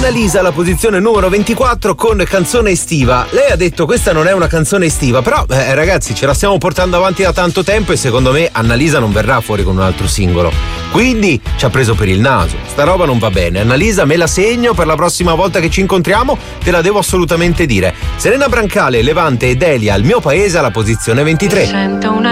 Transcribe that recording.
Annalisa alla posizione numero 24 con Canzone estiva. Lei ha detto questa non è una canzone estiva, però ragazzi, ce la stiamo portando avanti da tanto tempo e secondo me Annalisa non verrà fuori con un altro singolo. Quindi ci ha preso per il naso. Sta roba non va bene. Annalisa, me la segno per la prossima volta che ci incontriamo, te la devo assolutamente dire. Serena Brancale, Levante e Delia, Il mio paese alla posizione 23. Sento una